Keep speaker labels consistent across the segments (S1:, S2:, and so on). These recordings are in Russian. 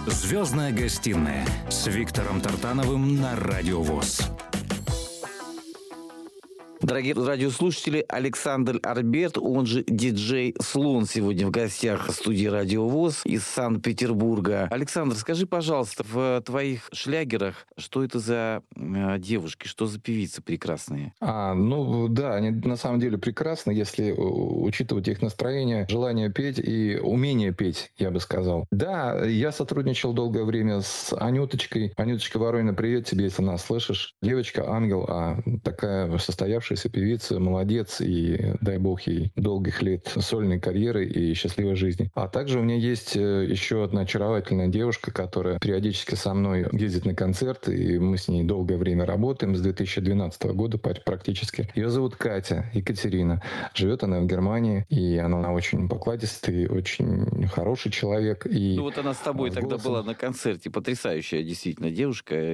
S1: «Звездная гостиная» с Виктором Тартановым на Радио ВОС.
S2: Дорогие радиослушатели, Александр Альберт, он же диджей Слон, сегодня в гостях студии Радио ВОС из Санкт-Петербурга. Александр, скажи, пожалуйста, в твоих шлягерах, что это за девушки, что за певицы прекрасные?
S3: Да, они на самом деле прекрасны, если учитывать их настроение, желание петь и умение петь, я бы сказал. Да, я сотрудничал долгое время с Анюточкой. Анюточка Воронина, привет тебе, если нас слышишь. Девочка, ангел, такая состоявшаяся певица, молодец, и дай бог ей долгих лет сольной карьеры и счастливой жизни. А также у меня есть еще одна очаровательная девушка, которая периодически со мной ездит на концерты, и мы с ней долгое время работаем, с 2012 года практически. Ее зовут Катя Екатерина. Живет она в Германии, и она очень покладистый, очень хороший человек. И
S2: вот она с тобой тогда была на концерте, потрясающая действительно девушка.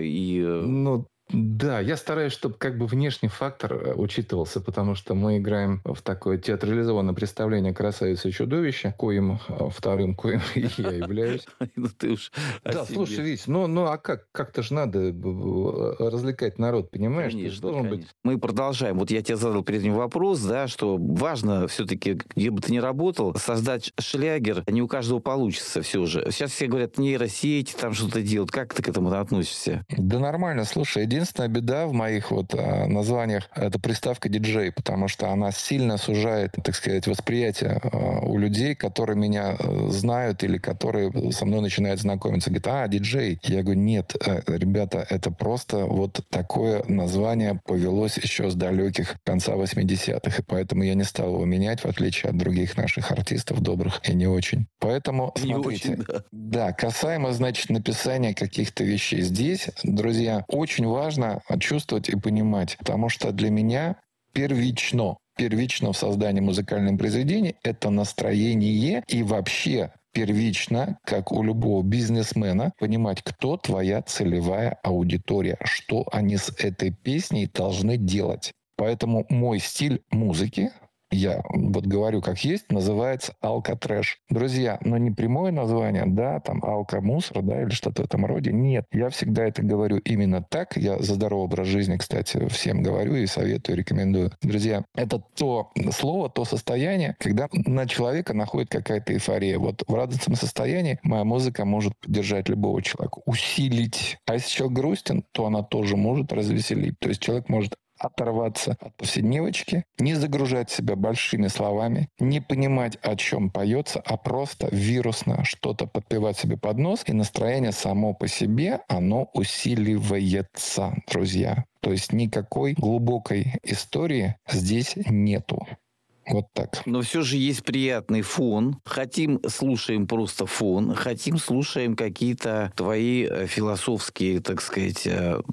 S3: Да, я стараюсь, чтобы внешний фактор учитывался, потому что мы играем в такое театрализованное представление «Красавица и чудовище», коим вторым, коим и я являюсь.
S2: Ты уж
S3: да, слушай, Вить, как-то же надо развлекать народ, понимаешь?
S2: Конечно. Быть... Мы продолжаем. Вот я тебе задал перед этим вопрос, да, что важно все-таки, где бы ты ни работал, создать шлягер. Не у каждого получится все же. Сейчас все говорят, нейросети, там что-то делают. Как ты к этому относишься?
S3: Да нормально, слушай, единственная беда в моих названиях – это приставка диджей, потому что она сильно сужает, так сказать, восприятие у людей, которые меня знают или которые со мной начинают знакомиться. Говорят, диджей. Я говорю, нет, ребята, это просто вот такое название повелось еще с далеких конца 80-х, и поэтому я не стал его менять, в отличие от других наших артистов, добрых и не очень. Поэтому, смотрите, да, касаемо, значит, написания каких-то вещей. Здесь, друзья, очень важно чувствовать и понимать, потому что для меня первично в создании музыкального произведения это настроение и вообще первично, как у любого бизнесмена, понимать, кто твоя целевая аудитория, что они с этой песней должны делать. Поэтому мой стиль музыки, я говорю как есть, называется алкотрэш. Друзья, но не прямое название, да, там алкомусор, да, или что-то в этом роде. Нет, я всегда это говорю именно так. Я за здоровый образ жизни, кстати, всем говорю и советую, рекомендую. Друзья, это то слово, то состояние, когда на человека находит какая-то эйфория. Вот в радостном состоянии моя музыка может поддержать любого человека, усилить. А если человек грустен, то она тоже может развеселить. То есть человек может оторваться от повседневочки, не загружать себя большими словами, не понимать, о чем поется, а просто вирусно что-то подпевать себе под нос, и настроение само по себе, оно усиливается, друзья. То есть никакой глубокой истории здесь нету. Вот так.
S2: Но все же есть приятный фон. Хотим, слушаем просто фон. Хотим, слушаем какие-то твои философские, так сказать,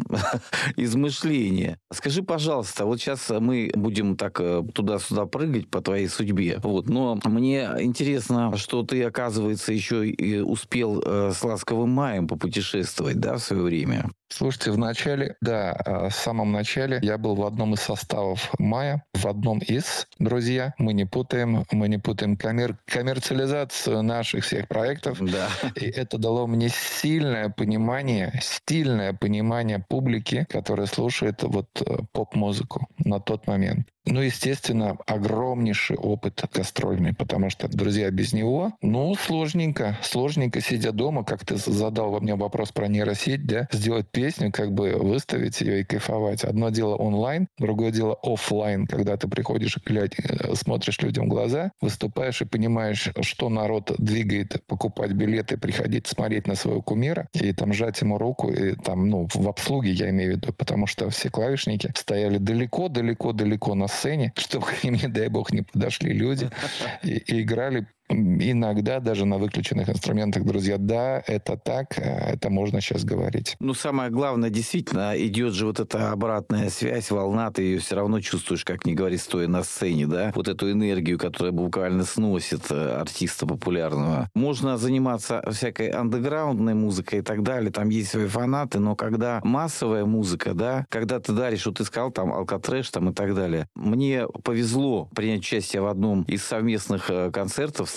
S2: измышления. Скажи, пожалуйста, вот сейчас мы будем так туда-сюда прыгать по твоей судьбе. Но мне интересно, что ты, оказывается, еще и успел с «Ласковым маем» попутешествовать, да, в свое время?
S3: Слушайте, в самом начале я был в одном из составов «Мая», в одном из, друзья, мы не путаем коммерциализацию наших всех проектов.
S2: Да.
S3: И это дало мне стильное понимание публики, которая слушает поп-музыку на тот момент. Естественно, огромнейший опыт гастрольный, потому что, друзья, без него, сложненько, сидя дома, как ты задал во мне вопрос про нейросеть, да, сделать песню, выставить ее и кайфовать. Одно дело онлайн, другое дело офлайн, когда ты приходишь, смотришь людям в глаза, выступаешь и понимаешь, что народ двигает, покупать билеты, приходить смотреть на своего кумира и жать ему руку, и в обслуге, я имею в виду, потому что все клавишники стояли далеко на сцене, чтобы к ним, не дай бог, не подошли люди и играли иногда даже на выключенных инструментах, друзья. Да, это так, это можно сейчас говорить.
S2: Самое главное, действительно, идет же эта обратная связь, волна, ты ее все равно чувствуешь, как ни говори, стоя на сцене, да? Эту энергию, которая буквально сносит артиста популярного. Можно заниматься всякой андеграундной музыкой и так далее, там есть свои фанаты, но когда массовая музыка, да, когда ты даришь, ты сказал, алкотрэш, и так далее. Мне повезло принять участие в одном из совместных концертов с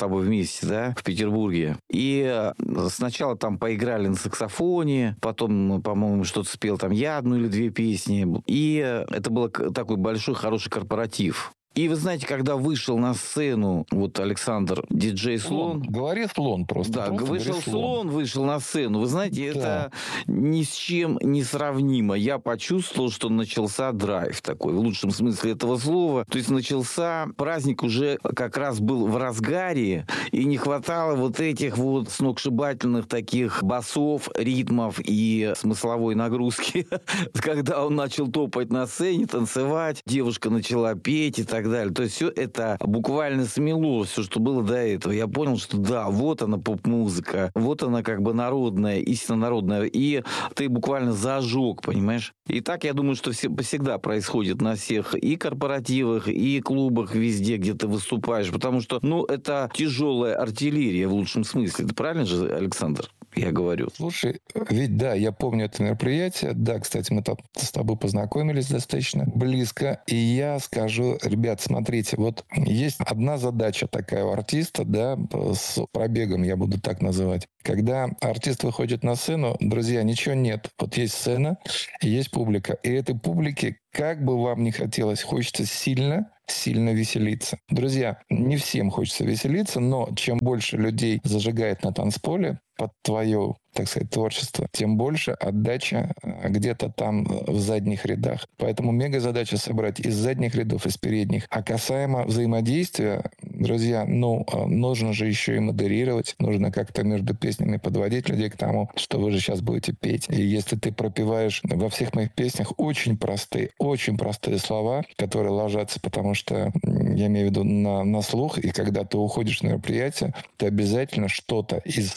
S2: тобой вместе, да, в Петербурге. И сначала там поиграли на саксофоне, потом, по-моему, что-то спел там я одну или две песни. И это был такой большой, хороший корпоратив. И вы знаете, когда вышел на сцену вот Александр диджей Слон...
S3: Говори Слон просто.
S2: Да,
S3: просто
S2: вышел Слон, вышел на сцену. Вы знаете,
S3: да.
S2: это ни с чем не сравнимо. Я почувствовал, что начался драйв такой, в лучшем смысле этого слова. То есть начался, праздник уже как раз был в разгаре, и не хватало вот этих вот сногсшибательных таких басов, ритмов и смысловой нагрузки. Когда он начал топать на сцене, танцевать, девушка начала петь и так далее. То есть все это буквально смело, все, что было до этого. Я понял, что да, вот она поп-музыка, вот она как бы народная, истинно народная. И ты буквально зажег, понимаешь? И так, я думаю, что всегда происходит на всех и корпоративах, и клубах, везде, где ты выступаешь. Потому что, это тяжелая артиллерия в лучшем смысле. Это правильно же, Александр? Я говорю.
S3: Слушай, ведь да, я помню это мероприятие. Да, кстати, мы там с тобой познакомились достаточно близко. И я скажу, ребят, смотрите, вот есть одна задача такая у артиста, да, с пробегом, я буду так называть. Когда артист выходит на сцену, друзья, ничего нет. Вот есть сцена, и есть публика. И этой публике, как бы вам ни хотелось, хочется сильно веселиться. Друзья, не всем хочется веселиться, но чем больше людей зажигает на танцполе под твое, так сказать, творчество, тем больше отдача где-то там в задних рядах. Поэтому мега задача собрать из задних рядов, из передних. А касаемо взаимодействия, друзья, нужно же еще и модерировать, нужно как-то между песнями подводить людей к тому, что вы же сейчас будете петь. И если ты пропеваешь во всех моих песнях очень простые слова, которые ложатся, потому что, я имею в виду, на слух, и когда ты уходишь на мероприятие, ты обязательно что-то из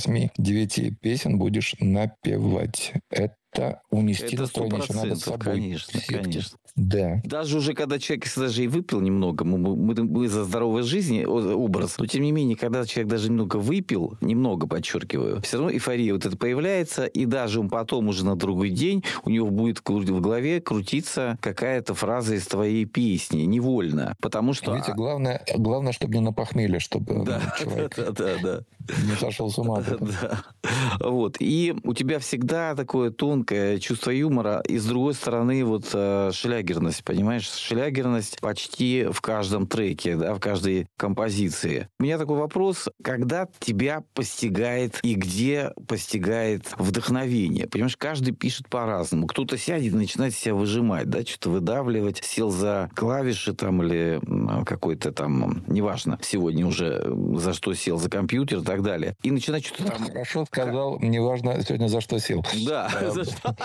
S3: 8-9 песен будешь напевать. Это унести настроение надо с собой.
S2: Конечно.
S3: Да.
S2: Даже уже, когда человек даже и выпил немного, мы за здоровой жизни образ, но тем не менее, когда человек даже немного выпил, немного, подчеркиваю, все равно эйфория вот это появляется, и даже он потом уже на другой день, у него будет в голове крутиться какая-то фраза из твоей песни, невольно, потому что...
S3: Видите, главное, чтобы не на похмелье, чтобы человек не сошел с ума.
S2: Вот. И у тебя всегда такое тонкое чувство юмора, и с другой стороны вот шлягерность, понимаешь? Шлягерность почти в каждом треке, да, в каждой композиции. У меня такой вопрос, когда тебя постигает и где постигает вдохновение? Понимаешь, каждый пишет по-разному. Кто-то сядет и начинает себя выжимать, да, что-то выдавливать, сел за клавиши там или какой-то там, неважно, сегодня уже за что сел, за компьютер и так далее. И начинает что-то там...
S3: Хорошо сказал, неважно сегодня за что сел.
S2: Да, за что.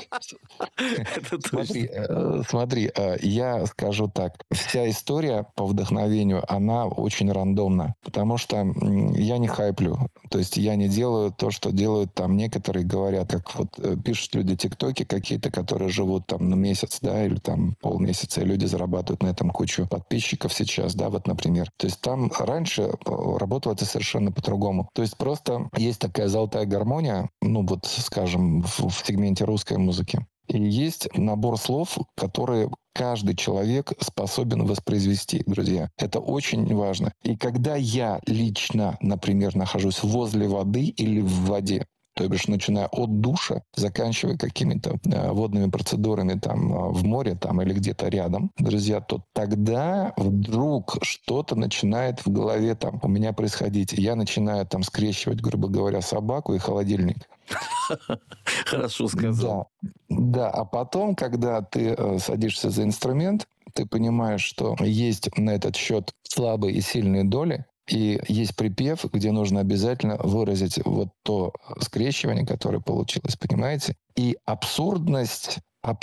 S3: Смотри, я скажу так. Вся история по вдохновению, она очень рандомна. Потому что я не хайплю. То есть я не делаю то, что делают там некоторые, говорят, как вот пишут люди тиктоки какие-то, которые живут там на месяц, да, или там полмесяца, и люди зарабатывают на этом кучу подписчиков сейчас, да, вот, например. То есть там раньше работало это совершенно по-другому. То есть просто есть такая золотая гармония, вот, скажем, в сегменте русской музыки. И есть набор слов, которые каждый человек способен воспроизвести, друзья. Это очень важно. И когда я лично, например, нахожусь возле воды или в воде, то бишь начиная от душа, заканчивая какими-то водными процедурами там в море там, или где-то рядом, друзья, то тогда вдруг что-то начинает в голове там у меня происходить. Я начинаю там скрещивать, грубо говоря, собаку и холодильник.
S2: Хорошо сказал.
S3: Да, а потом, когда ты садишься за инструмент, ты понимаешь, что есть на этот счет слабые и сильные доли, и есть припев, где нужно обязательно выразить вот то скрещивание, которое получилось, понимаете? И абсурдность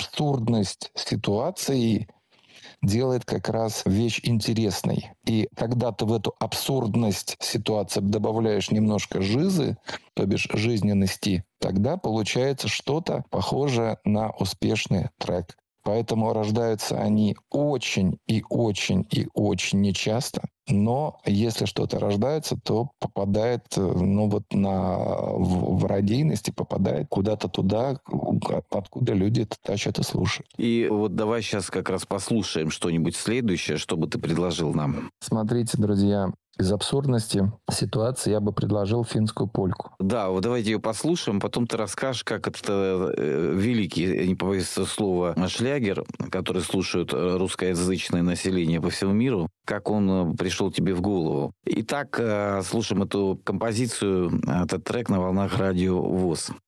S3: ситуации делает как раз вещь интересной. И когда ты в эту абсурдность ситуации добавляешь немножко жизы, то бишь жизненности, тогда получается что-то похожее на успешный трек. Поэтому рождаются они очень и очень и очень нечасто. Но если что-то рождается, то попадает в радийность и попадает куда-то туда, откуда люди это тащат и слушают.
S2: И вот давай сейчас как раз послушаем что-нибудь следующее, что бы ты предложил нам.
S3: Смотрите, друзья, Из абсурдности ситуации я бы предложил финскую польку.
S2: Да, вот давайте ее послушаем, потом ты расскажешь, как это великий, я не побоюсь слова, шлягер, который слушают русскоязычное население по всему миру, как он пришел тебе в голову. Итак, слушаем эту композицию, этот трек на волнах Радио ВОС.